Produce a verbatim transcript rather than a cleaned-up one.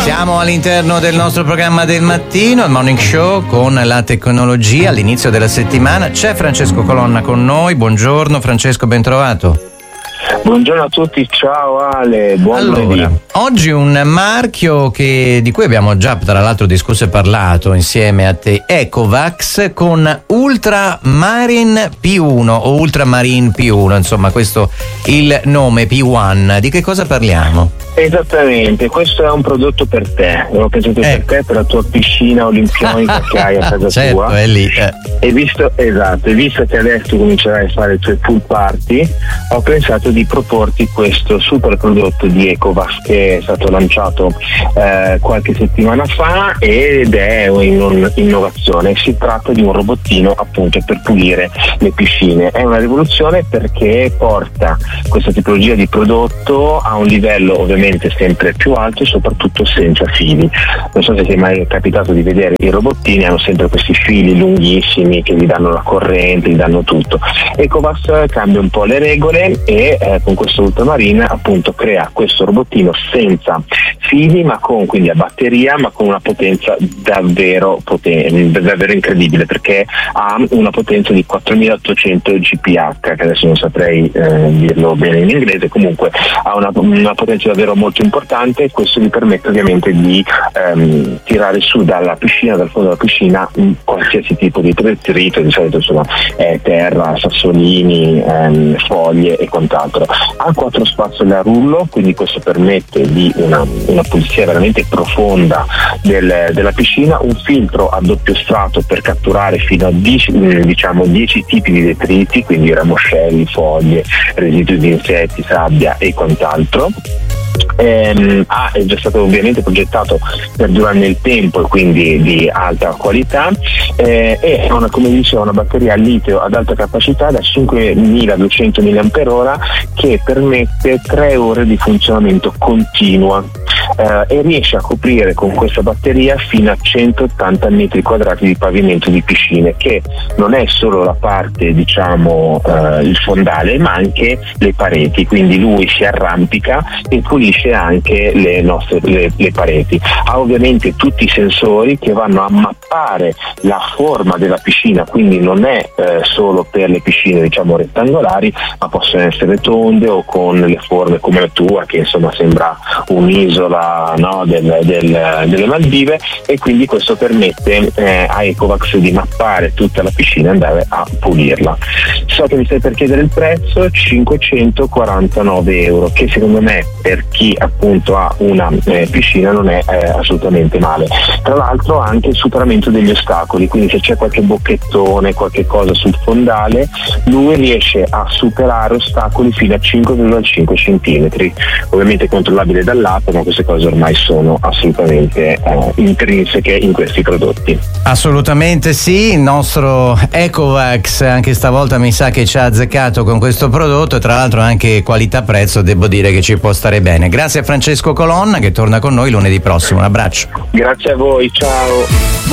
Siamo all'interno del nostro programma del mattino, il Morning Show con la tecnologia all'inizio della settimana. C'è Francesco Colonna con noi. Buongiorno Francesco, ben trovato. Buongiorno a tutti, ciao Ale, buon allora, lunedì. Oggi un marchio che, di cui abbiamo già tra l'altro discusso e parlato insieme a te, Ecovacs, con Ultramarine P uno o Ultramarine P uno, insomma questo il nome P uno. Di che cosa parliamo? Esattamente, questo è un prodotto per te, l'ho pensato eh. per te, per la tua piscina olimpionica che hai a casa certo, tua. È lì, eh. E visto, esatto, e visto che adesso comincerai a fare i tuoi pool party, ho pensato di proporti questo super prodotto di Ecovacs che è stato lanciato eh, qualche settimana fa ed è un'innovazione. Si tratta di un robottino appunto per pulire le piscine. È una rivoluzione perché porta questa tipologia di prodotto a un livello ovviamente sempre più alto e soprattutto senza fili. Non so se ti è mai capitato di vedere i robottini, hanno sempre questi fili lunghissimi che gli danno la corrente, gli danno tutto. Ecovacs cambia un po' le regole e eh, con questo Ultramarine appunto crea questo robottino senza fili, ma con quindi a batteria, ma con una potenza davvero potente, davvero incredibile, perché ha una potenza di quattromilaottocento G P H, che adesso non saprei eh, dirlo bene in inglese, comunque ha una, una potenza davvero molto importante. Questo gli permette ovviamente di ehm, tirare su dalla piscina, dal fondo della piscina, qualsiasi tipo di detrito, di solito insomma eh, terra, sassolini, ehm, foglie e quant'altro. Ha quattro spazzole a rullo, quindi questo permette di una, una pulizia veramente profonda del, della piscina, un filtro a doppio strato per catturare fino a dieci, diciamo dieci tipi di detriti, quindi ramoscelli, foglie, residui di insetti, sabbia e quant'altro. Ehm, ah, è già stato ovviamente progettato per durare nel tempo e quindi di alta qualità, eh, e ha una, come dicevo, una batteria a litio ad alta capacità da cinquemiladuecento milliampere ora che permette tre ore di funzionamento continua. Eh, e riesce a coprire con questa batteria fino a centottanta metri quadrati di pavimento di piscine, che non è solo la parte, diciamo, eh, il fondale, ma anche le pareti, quindi lui si arrampica e pulisce anche le nostre le, le pareti. Ha ovviamente tutti i sensori che vanno a mappare la forma della piscina, quindi non è eh, solo per le piscine diciamo rettangolari, ma possono essere tonde o con le forme come la tua, che insomma sembra un'isola, no, del, del, delle Maldive, e quindi questo permette eh, a Ecovacs di mappare tutta la piscina e andare a pulirla. So che mi stai per chiedere il prezzo, cinquecentoquarantanove euro, che secondo me per chi appunto ha una eh, piscina non è eh, assolutamente male. Tra l'altro ha anche il superamento degli ostacoli, quindi se c'è qualche bocchettone, qualche cosa sul fondale, lui riesce a superare ostacoli fino a cinque virgola cinque centimetri, ovviamente controllabile dall'app, ma queste cose ormai sono assolutamente eh, intrinseche in questi prodotti. Assolutamente sì, il nostro Ecovacs anche stavolta mi sa che ci ha azzeccato con questo prodotto, e tra l'altro anche qualità-prezzo devo dire che ci può stare bene. Grazie a Francesco Colonna che torna con noi lunedì prossimo, un abbraccio. Grazie a voi, ciao.